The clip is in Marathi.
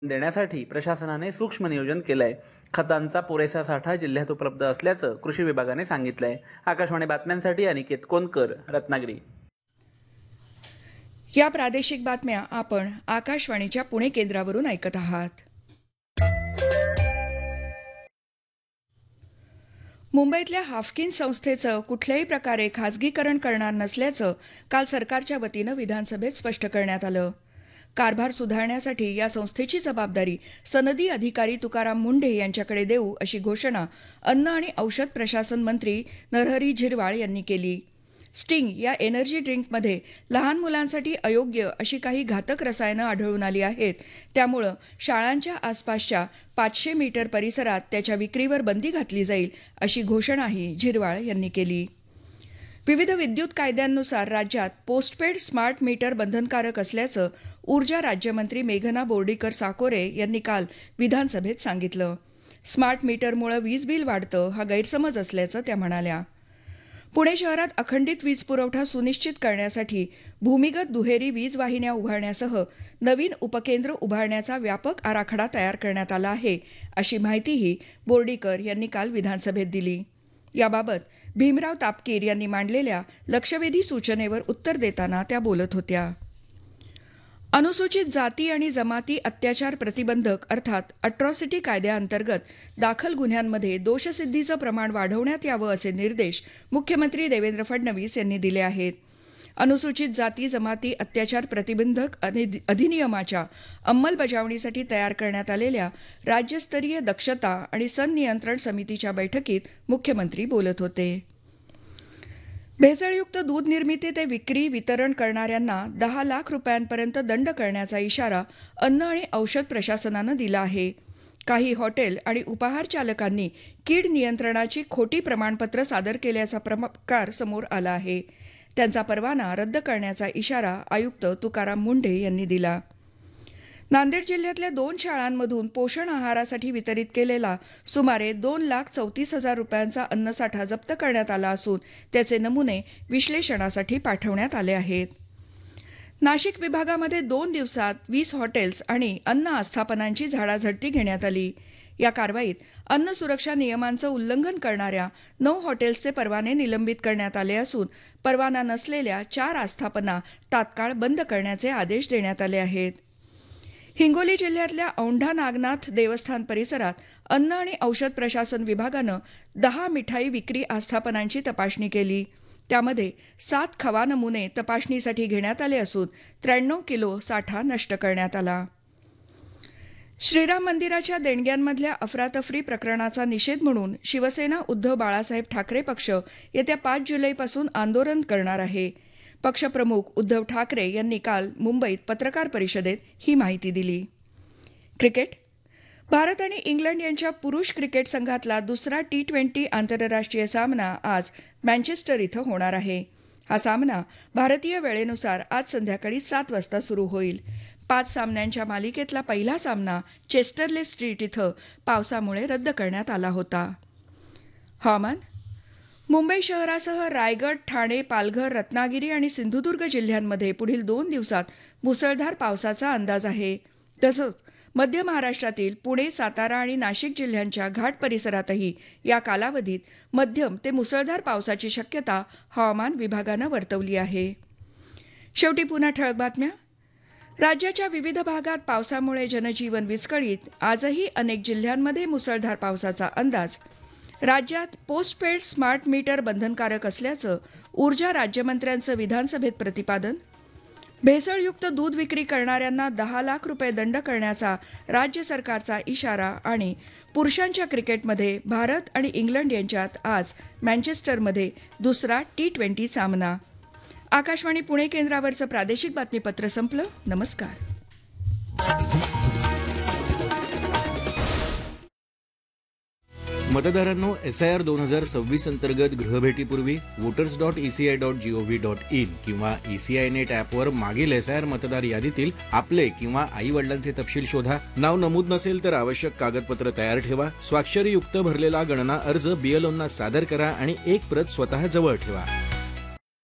देण्यासाठी प्रशासनाने सूक्ष्म नियोजन केलंय. खतांचा पुरेसा साठा जिल्ह्यात उपलब्ध असल्याचं कृषी विभागाने सांगितलंय. आकाशवाणी बातम्यांसाठी अनिकेत कोनकर, रत्नागिरी. या प्रादेशिक बातम्या आपण आकाशवाणीच्या पुणे केंद्रावरून ऐकत आहात. मुंबईतल्या हाफकिन संस्थेचं कुठल्याही प्रकारे खासगीकरण करणार नसल्याचं काल सरकारच्या वतीनं विधानसभेत स्पष्ट करण्यात आलं. कारभार सुधारण्यासाठी या संस्थेची जबाबदारी सनदी अधिकारी तुकाराम मुंढे यांच्याकडे देऊ अशी घोषणा अन्न आणि औषध प्रशासन मंत्री नरहरी झिरवाळ यांनी केली. स्टिंग या एनर्जी ड्रिंकमध्ये लहान मुलांसाठी अयोग्य अशी काही घातक रसायनं आढळून आली आहेत. त्यामुळं शाळांच्या आसपासच्या 500 मीटर परिसरात त्याच्या विक्रीवर बंदी घातली जाईल अशी घोषणाही झिरवाळ यांनी केली. विविध विद्युत कायद्यांनुसार राज्यात पोस्टपेड स्मार्ट मीटर बंधनकारक असल्याचं ऊर्जा राज्यमंत्री मेघना बोर्डीकर साकोरे यांनी काल विधानसभेत सांगितलं. स्मार्ट मीटरमुळे वीज बिल वाढतं हा गैरसमज असल्याचं त्या म्हणाल्या. पुणे शहरात अखंडित वीज पुरवठा सुनिश्चित करण्यासाठी भूमिगत दुहेरी वीज वाहिन्या उभारण्यासह नवीन उपकेंद्र उभारण्याचा व्यापक आराखडा तयार करण्यात आला आहे अशी माहितीही बोर्डीकर यांनी काल विधानसभेत दिली. याबाबत भीमराव तापकीर यांनी मांडलेल्या लक्षवेधी सूचनेवर उत्तर देताना त्या बोलत होत्या. अनुसूचित जाती आणि जमाती अत्याचार प्रतिबंधक अर्थात अट्रॉसिटी कायद्याअंतर्गत दाखल गुन्ह्यांमध्ये दोषसिद्धीचं प्रमाण वाढवण्यात यावं असे निर्देश मुख्यमंत्री देवेंद्र फडणवीस यांनी दिले आहेत. अनुसूचित जाती जमाती अत्याचार प्रतिबंधक अधिनियमाच्या अंमलबजावणीसाठी तयार करण्यात आलेल्या राज्यस्तरीय दक्षता आणि संनियंत्रण समितीच्या बैठकीत मुख्यमंत्री बोलत होते. भेसळयुक्त दूध निर्मिती ते विक्री वितरण करणाऱ्यांना 10 लाख रुपयांपर्यंत दंड करण्याचा इशारा अन्न आणि औषध प्रशासनानं दिला आहे. काही हॉटेल आणि उपाहार चालकांनी कीड नियंत्रणाची खोटी प्रमाणपत्र सादर केल्याचा प्रकार समोर आला आहे. त्यांचा परवाना रद्द करण्याचा इशारा आयुक्त तुकाराम मुंढे यांनी दिला. नांदेड जिल्ह्यातल्या 2 शाळांमधून पोषण आहारासाठी वितरित केलेला सुमारे 2,34,000 रुपयांचा अन्नसाठा जप्त करण्यात आला असून त्याचे नमुने विश्लेषणासाठी पाठवण्यात आले आहेत. नाशिक विभागामध्ये 2 दिवसात 20 हॉटेल्स आणि अन्न आस्थापनांची झाडाझडती घेण्यात आली. या कारवाईत अन्न सुरक्षा नियमांचं उल्लंघन करणाऱ्या 9 हॉटेल्सचे परवाने निलंबित करण्यात आले असून परवाना नसलेल्या 4 आस्थापना तात्काळ बंद करण्याचे आदेश देण्यात आले आहेत. हिंगोली जिल्ह्यातल्या औंढा नागनाथ देवस्थान परिसरात अन्न आणि औषध प्रशासन विभागानं 10 मिठाई विक्री आस्थापनांची तपासणी केली. त्यामध्ये 7 खवा नमुने तपासणीसाठी घेण्यात आले असून 93 किलो साठा नष्ट करण्यात आला. श्रीराम मंदिराच्या देणग्यांमधल्या अफरातफरी प्रकरणाचा निषेध म्हणून शिवसेना उद्धव बाळासाहेब ठाकरे पक्ष येत्या 5 जुलैपासून आंदोलन करणार आहे. पक्षप्रमुख उद्धव ठाकरे यांनी काल मुंबईत पत्रकार परिषदेत ही माहिती दिली. क्रिकेट. भारत आणि इंग्लंड यांच्या पुरुष क्रिकेट संघातला दुसरा T20 आंतरराष्ट्रीय सामना आज मँचेस्टर इथं होणार आहे. हा सामना भारतीय वेळेनुसार आज संध्याकाळी 7 वाजता सुरू होईल. 5 सामन्यांच्या मालिकेतला पहिला सामना चेस्टरले स्ट्रीट इथं पावसामुळे रद्द करण्यात आला होता. हवामान. मुंबई शहरासह रायगड, ठाणे, पालघर, रत्नागिरी आणि सिंधुदुर्ग जिल्ह्यांमध्ये पुढील 2 दिवसात मुसळधार पावसाचा अंदाज आहे. तसंच मध्य महाराष्ट्रातील पुणे, सातारा आणि नाशिक जिल्ह्यांच्या घाट परिसरातही या कालावधीत मध्यम ते मुसळधार पावसाची शक्यता हवामान विभागानं वर्तवली आहे. शेवटी पुन्हा ठळक बातम्या. राज्याच्या विविध भागात पावसामुळे जनजीवन विस्कळीत. आजही अनेक जिल्ह्यांमध्ये मुसळधार पावसाचा अंदाज. राज्यात पोस्टपेड स्मार्ट मीटर बंधनकारक असल्याचं ऊर्जा राज्यमंत्र्यांचं विधानसभेत प्रतिपादन. भेसळयुक्त दूध विक्री करणाऱ्यांना 10 लाख रुपये दंड करण्याचा राज्य सरकारचा इशारा. आणि पुरुषांच्या क्रिकेटमध्ये भारत आणि इंग्लंड यांच्यात आज मँचेस्टरमध्ये दुसरा T20 सामना. आकाशवाणी पुणे केंद्रावरचं प्रादेशिक बातमीपत्र संपलं. नमस्कार. मतदारांनो, SIR 2026 अंतर्गत गृहभेटीपूर्वी voters.eci.gov.in किंवा ECI नेट ॲपवर मागील SIR मतदार यादीतील आपले किंवा आई वडिलांचे तपशील शोधा. नाव नमूद नसेल तर आवश्यक कागदपत्र तयार ठेवा. स्वाक्षरीयुक्त भरलेला गणना अर्ज BLOंना सादर करा आणि एक प्रत स्वतः जवळ ठेवा.